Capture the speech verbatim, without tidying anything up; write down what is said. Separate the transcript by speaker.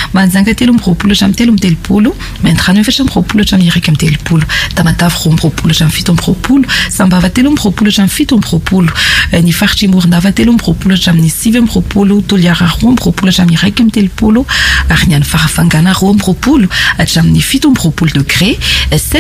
Speaker 1: manjanga telo amby roapolo hatramin'ny telo amby telopolo, Maindrano efatra amby roapolo hatramin'ny iraika amby telopolo, Tamatavy roa amby roapolo hatramin'ny fito amby roapolo, Sambava telo amby roapolo hatramin'ny fito amby roapolo, ny faritry Morondava telo amby roapolo hatramin'ny sivy amby roapolo, Toliara roa amby roapolo hatramin'ny iraika amby telopolo, ary ny any Farafangana roa amby roapolo hatramin'ny fito amby roapolo degré.